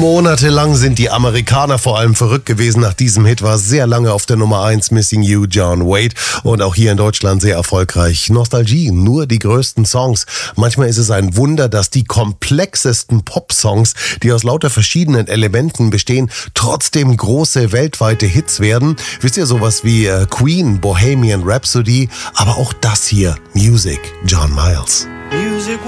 Monatelang sind die Amerikaner vor allem verrückt gewesen. Nach diesem Hit war sehr lange auf der Nummer 1 Missing You, John Wade. Und auch hier in Deutschland sehr erfolgreich. Nostalgie, nur die größten Songs. Manchmal ist es ein Wunder, dass die komplexesten Pop-Songs, die aus lauter verschiedenen Elementen bestehen, trotzdem große weltweite Hits werden. Wisst ihr, sowas wie Queen, Bohemian Rhapsody, aber auch das hier, Music, John Miles. Music